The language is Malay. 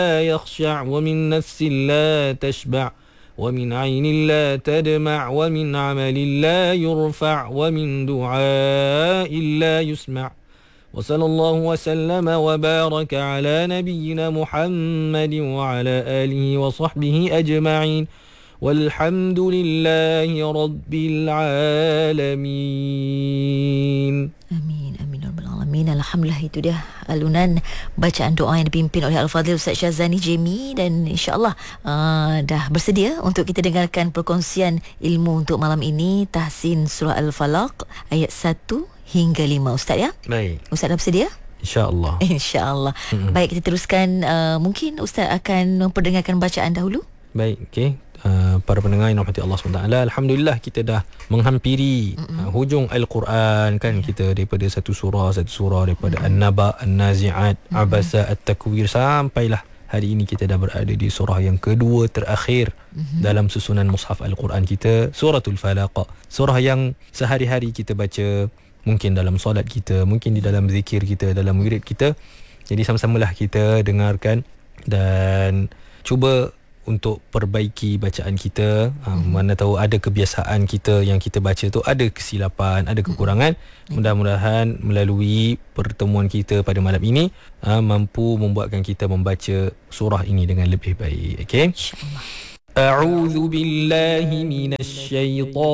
يخشع ومن نفس لا تشبع ومن عين لا تدمع ومن عمل لا يرفع ومن دعاء لا يسمع وصلى الله وسلم وبارك على نبينا محمد وعلى آله وصحبه أجمعين والحمد لله رب العالمين. Amin, amin ya rabbal alamin. Alhamdulillah, itu dia alunan bacaan doa yang dipimpin oleh Al-Fadhil Ustaz Syazani Jemi, dan insya-Allah dah bersedia untuk kita dengarkan perkongsian ilmu untuk malam ini, Tahsin Surah Al-Falaq ayat 1 hingga 5, Ustaz ya. Baik. Ustaz dah bersedia? InsyaAllah. InsyaAllah. Baik, kita teruskan. Mungkin Ustaz akan memperdengarkan bacaan dahulu. Baik, okey. Para pendengar yang dirahmati Allah SWT, alhamdulillah kita dah menghampiri hujung Al-Quran kan. Kita daripada satu surah daripada An-Naba, An-Nazi'at, Abasa, At-Takwir, sampailah hari ini kita dah berada di surah yang kedua terakhir dalam susunan mushaf Al-Quran kita, Suratul Falaq. Surah yang sehari-hari kita baca, mungkin dalam solat kita, mungkin di dalam zikir kita, dalam wirid kita. Jadi sama-samalah kita dengarkan dan cuba untuk perbaiki bacaan kita. Mana tahu ada kebiasaan kita yang kita baca tu ada kesilapan, ada kekurangan. Mudah-mudahan melalui pertemuan kita pada malam ini mampu membuatkan kita membaca surah ini dengan lebih baik. Okey, InsyaAllah. A'udzu billahi minasy syaitan